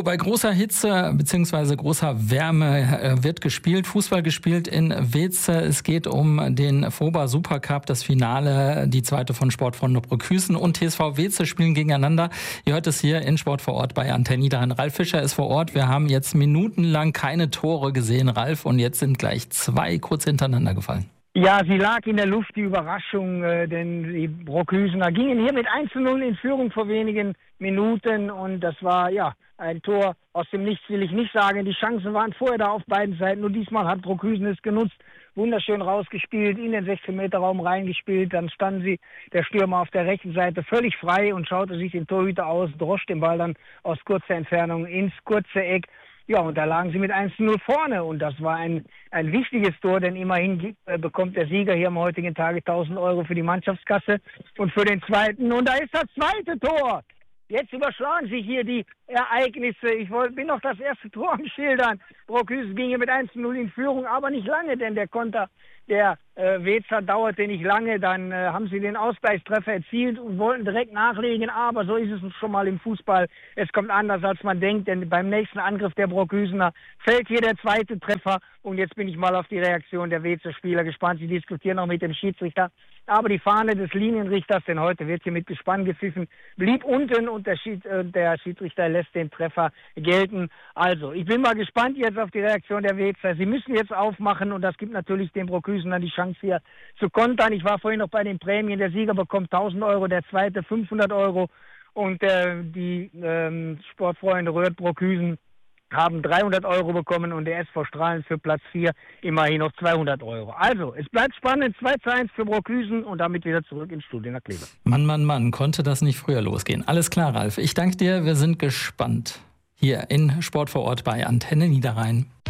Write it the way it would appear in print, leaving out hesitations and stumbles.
So, bei großer Hitze bzw. großer Wärme wird gespielt, Fußball gespielt in Weeze. Es geht um den FOBA Supercup, das Finale, die zweite von Sportfreunde Brockhüsen und TSV Weeze spielen gegeneinander. Ihr hört es hier in Sport vor Ort bei Antenne Niederrhein. Ralf Fischer ist vor Ort. Wir haben jetzt minutenlang keine Tore gesehen, Ralf, und jetzt sind gleich zwei kurz hintereinander gefallen. Ja, sie lag in der Luft, die Überraschung, denn die Brockhüsener gingen hier mit 1:0 in Führung vor wenigen Minuten und das war ja ein Tor aus dem Nichts, will ich nicht sagen. Die Chancen waren vorher da auf beiden Seiten, nur diesmal hat Brockhüsen es genutzt, wunderschön rausgespielt, in den 16-Meter-Raum reingespielt, dann standen der Stürmer auf der rechten Seite völlig frei und schaute sich den Torhüter aus, drosch den Ball dann aus kurzer Entfernung ins kurze Eck. Ja, und da lagen sie mit 1:0 vorne und das war ein wichtiges Tor, denn immerhin bekommt der Sieger hier am heutigen Tage 1.000 Euro für die Mannschaftskasse und für den zweiten. Und da ist das zweite Tor. Jetzt überschlagen sich hier die Ereignisse. Ich bin noch das erste Tor am Schildern. Brockhüsen ging hier mit 1:0 in Führung, aber nicht lange, denn der Konter der Weezer dauerte nicht lange. Dann haben sie den Ausgleichstreffer erzielt und wollten direkt nachlegen. Aber so ist es schon mal im Fußball. Es kommt anders, als man denkt, denn beim nächsten Angriff der Brockhüsener fällt hier der zweite Treffer. Und jetzt bin ich mal auf die Reaktion der Weezer Spieler gespannt. Sie diskutieren noch mit dem Schiedsrichter. Aber die Fahne des Linienrichters, denn heute wird hier mit Gespann gepfiffen, blieb unten und der Schiedsrichter lässt den Treffer gelten. Also, ich bin mal gespannt jetzt auf die Reaktion der Weezer. Sie müssen jetzt aufmachen und das gibt natürlich den Brockhüsenern die Chance hier zu kontern. Ich war vorhin noch bei den Prämien. Der Sieger bekommt 1.000 Euro, der zweite 500 Euro und die Sportfreunde Röhrt Brockhüsen haben 300 Euro bekommen und der SV Strahlen für Platz 4 immerhin noch 200 Euro. Also, es bleibt spannend, 2:1 für Brockhüsen und damit wieder zurück ins Studio nach Kleve. Mann, konnte das nicht früher losgehen. Alles klar, Ralf. Ich danke dir, wir sind gespannt. Hier in Sport vor Ort bei Antenne Niederrhein.